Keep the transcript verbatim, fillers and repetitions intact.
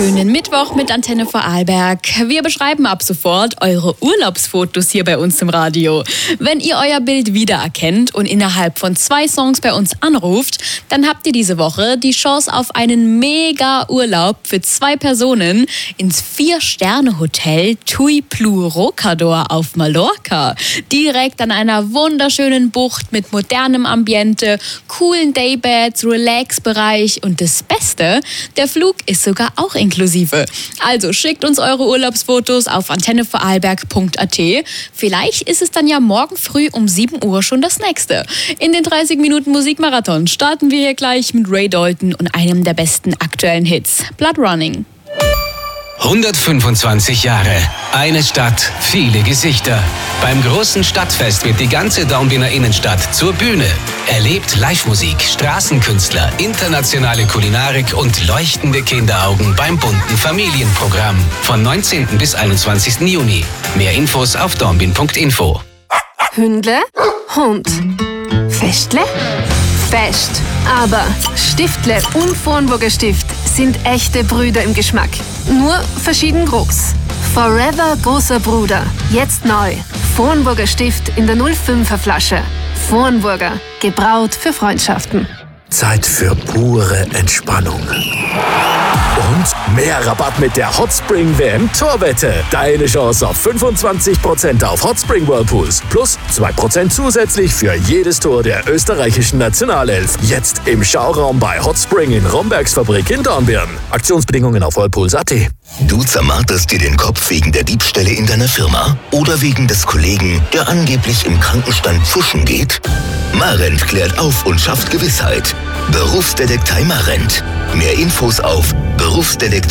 wunderschönen Mittwoch mit Antenne Vorarlberg. Wir beschreiben ab sofort eure Urlaubsfotos hier bei uns im Radio. Wenn ihr euer Bild wiedererkennt und innerhalb von zwei Songs bei uns anruft, dann habt ihr diese Woche die Chance auf einen Mega-Urlaub für zwei Personen ins Vier-Sterne-Hotel Tui Plu Rocador auf Mallorca. Direkt an einer wunderschönen Bucht mit modernem Ambiente, coolen Daybeds, Relax-Bereich und das Beste, der Flug ist sogar auch inklusive. Also schickt uns eure Urlaubsfotos auf antenne vorarlberg punkt a t. Vielleicht ist es dann ja morgen früh um sieben Uhr schon das nächste. In den dreißig Minuten Musikmarathon starten wir hier gleich mit Ray Dalton und einem der besten aktuellen Hits, Blood Running. hundertfünfundzwanzig Jahre, eine Stadt, viele Gesichter. Beim großen Stadtfest wird die ganze Dornbirner Innenstadt zur Bühne. Erlebt Live-Musik, Straßenkünstler, internationale Kulinarik und leuchtende Kinderaugen beim bunten Familienprogramm. Von neunzehnten bis einundzwanzigsten Juni. Mehr Infos auf dornbirn punkt info. Hündle, Hund. Festle, Fest. Aber Stiftle und Vornburger Stift sind echte Brüder im Geschmack. Nur verschieden groß. Forever großer Bruder. Jetzt neu. Vornburger Stift in der null fünfer Flasche. Vornburger. Gebraut für Freundschaften. Zeit für pure Entspannung. Und mehr Rabatt mit der Hotspring W M Torwette. Deine Chance auf fünfundzwanzig Prozent auf Hotspring Whirlpools. Plus zwei Prozent zusätzlich für jedes Tor der österreichischen Nationalelf. Jetzt im Schauraum bei Hotspring in Rombergs Fabrik in Dornbirn. Aktionsbedingungen auf whirlpools punkt a t. Du zermarterst dir den Kopf wegen der Diebstähle in deiner Firma oder wegen des Kollegen, der angeblich im Krankenstand pfuschen geht? Marent klärt auf und schafft Gewissheit. Berufsdetektei Marent. Mehr Infos auf berufsdetektei